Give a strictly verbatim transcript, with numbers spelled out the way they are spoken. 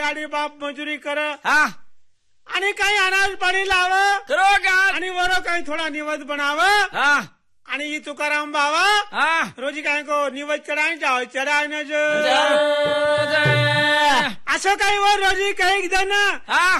दाढी बाप मजुरी कर हा आणि काही अनाज पाणी लाव करो का आणि वरो काही थोडा निवद बनावं हा आणि ही तुकाराम बाबा हा रोजी काय को निवद चढाय जाव चढाय न जरूर. असं काही वर रोजी काही जण हा